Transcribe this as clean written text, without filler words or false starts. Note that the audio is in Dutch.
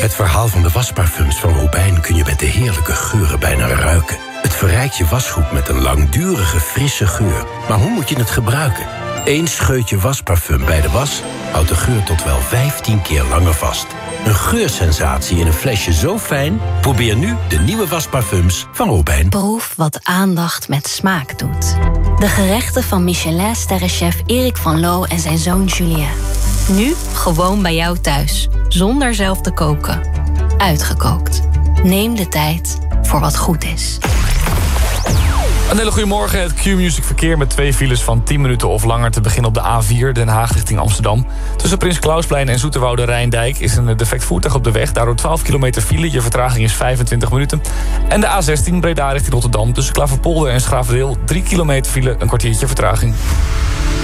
Het verhaal van de wasparfums van Robijn kun je met de heerlijke geuren bijna ruiken. Het verrijkt je wasgoed met een langdurige, frisse geur. Maar hoe moet je het gebruiken? 1 scheutje wasparfum bij de was houdt de geur tot wel 15 keer langer vast. Een geursensatie in een flesje zo fijn? Probeer nu de nieuwe wasparfums van Robijn. Proef wat aandacht met smaak doet. De gerechten van Michelin-sterrenchef Erik van Loo en zijn zoon Julien. Nu gewoon bij jou thuis, zonder zelf te koken. Uitgekookt. Neem de tijd voor wat goed is. Een hele goede morgen. Het Q-Music verkeer met 2 files van 10 minuten of langer te beginnen op de A4 Den Haag richting Amsterdam. Tussen Prins Klausplein en Zoeterwoude Rijndijk is een defect voertuig op de weg. Daardoor 12 kilometer file. Je vertraging is 25 minuten. En de A16 Breda richting Rotterdam tussen Klaverpolder en Schravendeel 3 kilometer file, een kwartiertje vertraging.